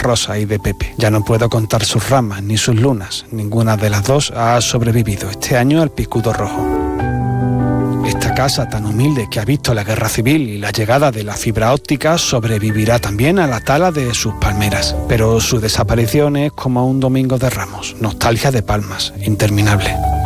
Rosa y de Pepe. Ya no puedo contar sus ramas ni sus lunas. Ninguna de las dos ha sobrevivido este año al picudo rojo. Esta casa tan humilde que ha visto la guerra civil y la llegada de la fibra óptica sobrevivirá también a la tala de sus palmeras. Pero su desaparición es como un domingo de Ramos, nostalgia de palmas, interminable.